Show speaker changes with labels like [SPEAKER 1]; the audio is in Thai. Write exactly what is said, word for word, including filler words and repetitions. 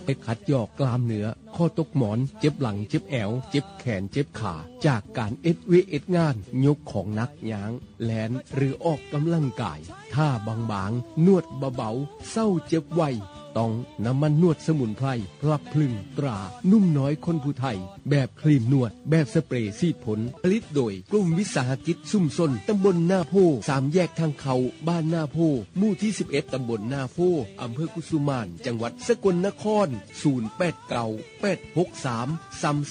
[SPEAKER 1] ไปขัดยอกกล้ามเนื้อข้อตกหมอนเจ็บหลังเจ็บแอวเจ็บแขนเจ็บขาจากการเอ็ดเวเอ็ดงานยกของหนักยางแลนหรือออกกำลังกายท่าบางๆนวดเบาๆเศร้าเจ็บไวต้องน้ำมันนวดสมุนไพรพลับพลึงตรานุ่มน้อยคนผู้ไทยแบบครีมนวดแบบสเปรย์ซีดผลผลิตโดยกลุ่มวิสาหกิจซุ่มซนตำบลหน้าโพสามแยกทางเขาบ้านหน้าโพหมู่ที่สิบเอ็ดตำบลหน้าโพอำเภอกุสุมานจังหวัดสกลนครศูนย์ แปด เก้า แปด หก สาม สาม